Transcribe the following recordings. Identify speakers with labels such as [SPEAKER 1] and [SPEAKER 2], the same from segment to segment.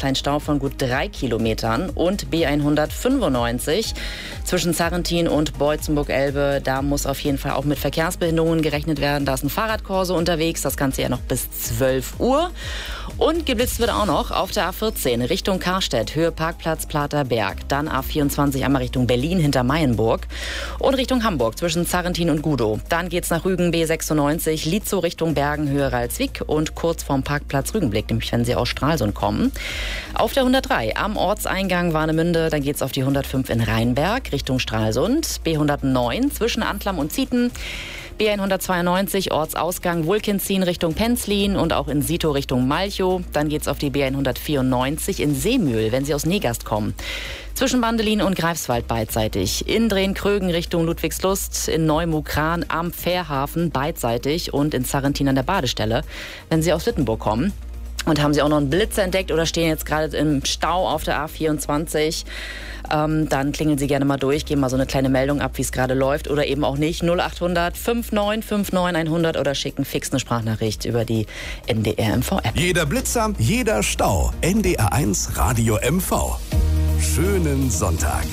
[SPEAKER 1] kleinen Stau von gut 3 Kilometern. Und B195 zwischen Sarrentin und Boitzenburg-Elbe. Da muss auf jeden Fall auch mit Verkehrsbehinderungen gerechnet werden. Da ist ein Fahrradkorso unterwegs. Das Ganze ja noch bis 12 Uhr. Und geblitzt wird auch noch auf der A14 Richtung Karstedt, Höhe Parkplatz Platerberg. Dann A24 einmal Richtung Berlin hinter Mayenburg. Und Richtung Hamburg zwischen Sarrentin und Gudow. Dann geht's nach Rügen B96, Lietzow Richtung Bergen, Höhe Ralswiek und kurz vorm Parkplatz Rügenblick, nämlich wenn Sie aus Stralsund kommen. Auf der 103 am Ortseingang Warnemünde, dann geht's auf die 105 in Rheinberg Richtung Stralsund. B109 zwischen Antlam und Zieten. B192 Ortsausgang Wulkinzin Richtung Penzlin und auch in Sito Richtung Malchow. Dann geht's auf die B194 in Seemühl, wenn Sie aus Negast kommen. Zwischen Bandelin und Greifswald beidseitig. In Drehen-Krögen Richtung Ludwigslust, in Neumukran am Fährhafen beidseitig und in Sarrentin an der Badestelle, wenn Sie aus Wittenburg kommen. Und haben Sie auch noch einen Blitzer entdeckt oder stehen jetzt gerade im Stau auf der A24, dann klingeln Sie gerne mal durch, geben mal so eine kleine Meldung ab, wie es gerade läuft oder eben auch nicht. 0800 59 100 oder schicken fix eine Sprachnachricht über die NDR MV-App.
[SPEAKER 2] Jeder Blitzer, jeder Stau. NDR1 Radio MV. Schönen Sonntag.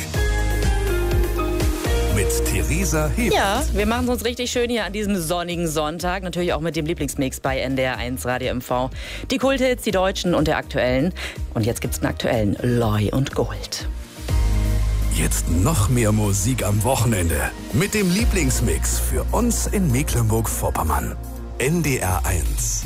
[SPEAKER 2] Mit Theresa Hebert.
[SPEAKER 1] Ja, wir machen es uns richtig schön hier an diesem sonnigen Sonntag. Natürlich auch mit dem Lieblingsmix bei NDR1 Radio MV. Die Kulthits, die Deutschen und der Aktuellen. Und jetzt gibt's den Aktuellen Loi und Gold.
[SPEAKER 2] Jetzt noch mehr Musik am Wochenende. Mit dem Lieblingsmix für uns in Mecklenburg-Vorpommern. NDR1.